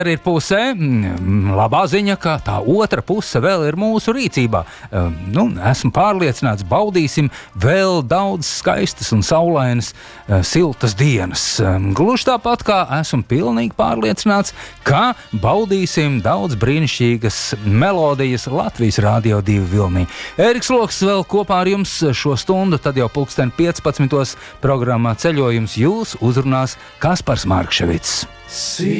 Ir pusē, labā ziņa, ka tā otra puse vēl ir mūsu rīcībā. Esmu pārliecināts, baudīsim vēl daudz skaistas un saulainas, siltas dienas. Gluži tāpat kā esmu pilnīgi pārliecināts, ka baudīsim daudz brīnišķīgas melodijas Latvijas Radio 2 vilnī. Ēriks Loks vēl kopā ar jums šo stundu, tad jau 15:00 programmā Ceļojums jūs uzrunās Kaspars Markševics.